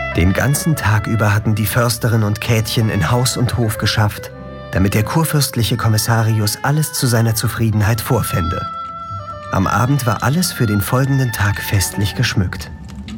Den ganzen Tag über hatten die Försterin und Käthchen in Haus und Hof geschafft, damit der kurfürstliche Kommissarius alles zu seiner Zufriedenheit vorfände. Am Abend war alles für den folgenden Tag festlich geschmückt.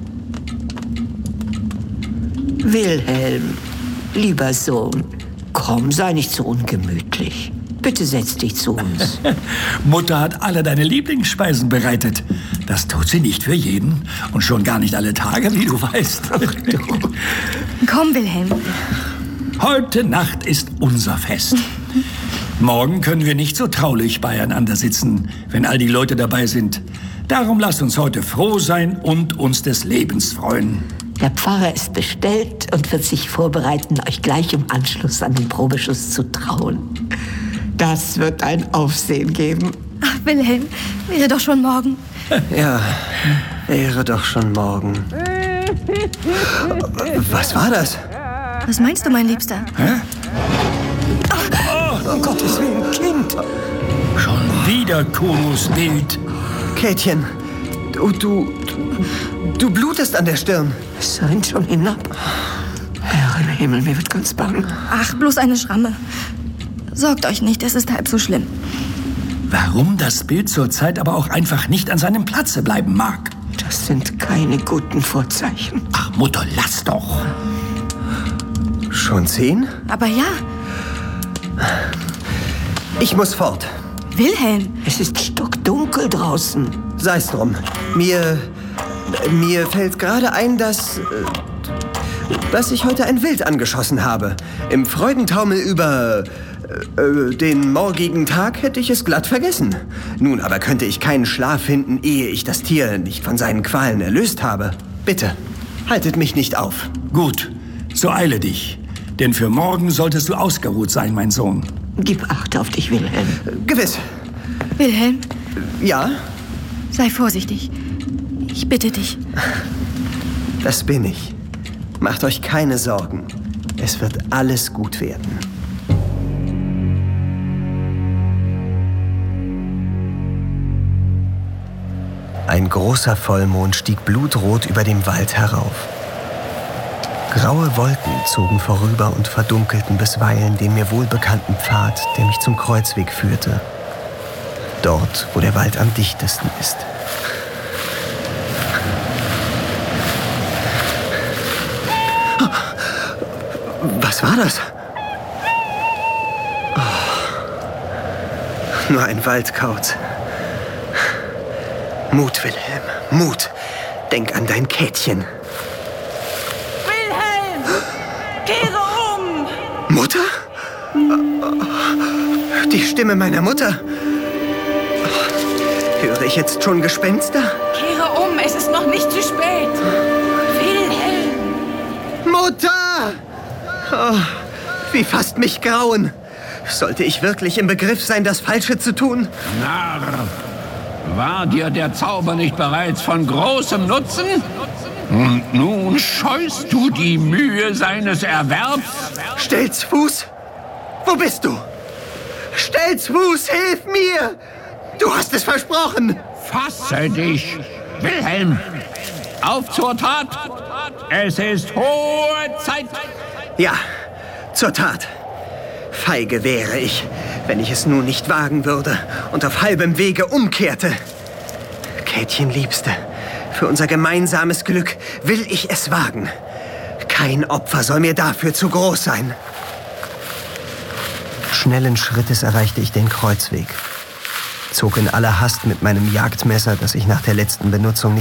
Wilhelm, lieber Sohn, komm, sei nicht so ungemütlich. Bitte setz dich zu uns. Mutter hat alle deine Lieblingsspeisen bereitet. Das tut sie nicht für jeden und schon gar nicht alle Tage, wie du weißt. Ach, du. Komm, Wilhelm. Heute Nacht ist unser Fest. Morgen können wir nicht so traulich beieinander sitzen, wenn all die Leute dabei sind. Darum lasst uns heute froh sein und uns des Lebens freuen. Der Pfarrer ist bestellt und wird sich vorbereiten, euch gleich im Anschluss an den Probeschuss zu trauen. Das wird ein Aufsehen geben. Ach, Wilhelm, wäre doch schon morgen. Ja, wäre doch schon morgen. Was war das? Was meinst du, mein Liebster? Hä? Oh, um Gottes Willen, Kind! Schon wieder Kunos Bild. Käthchen, du blutest an der Stirn. Es rinnt schon hinab. Herr im Himmel, mir wird ganz bang. Ach, bloß eine Schramme. Sorgt euch nicht, es ist halb so schlimm. Warum das Bild zurzeit aber auch einfach nicht an seinem Platze bleiben mag? Das sind keine guten Vorzeichen. Ach, Mutter, lass doch. Schon 10? Aber ja, Ich muss fort. Wilhelm. Es ist stockdunkel draußen. Sei's drum. Mir fällt gerade ein, dass ich heute ein Wild angeschossen habe. Im Freudentaumel über den morgigen Tag hätte ich es glatt vergessen. Nun aber könnte ich keinen Schlaf finden, ehe ich das Tier nicht von seinen Qualen erlöst habe. Bitte, haltet mich nicht auf. Gut, so eile dich. Denn für morgen solltest du ausgeruht sein, mein Sohn. Gib Acht auf dich, Wilhelm. Gewiss. Wilhelm, Ja, sei vorsichtig. Ich bitte dich. das bin ich. Macht euch keine Sorgen. Es wird alles gut werden. Ein großer Vollmond stieg blutrot über dem Wald herauf. Graue Wolken zogen vorüber und verdunkelten bisweilen den mir wohlbekannten Pfad, der mich zum Kreuzweg führte. Dort, wo der Wald am dichtesten ist. Was war das? Oh, nur ein Waldkauz. Mut, Wilhelm, Mut. Denk an dein Käthchen. Wilhelm! Kehre um! Mutter? Die Stimme meiner Mutter. Höre ich jetzt schon Gespenster? Kehre um, es ist noch nicht zu spät. Wilhelm! Mutter! Oh, wie fasst mich Grauen. Sollte ich wirklich im Begriff sein, das Falsche zu tun? Narr! War dir der Zauber nicht bereits von großem Nutzen? Und nun scheust du die Mühe seines Erwerbs? Stelzfuß? Wo bist du? Stelzfuß, hilf mir! Du hast es versprochen! Fasse dich, Wilhelm! Auf zur Tat! Es ist hohe Zeit! Ja, zur Tat. Feige wäre ich, wenn ich es nun nicht wagen würde und auf halbem Wege umkehrte. Käthchen, Liebste, für unser gemeinsames Glück will ich es wagen. Kein Opfer soll mir dafür zu groß sein. Schnellen Schrittes erreichte ich den Kreuzweg, zog in aller Hast mit meinem Jagdmesser, das ich nach der letzten Benutzung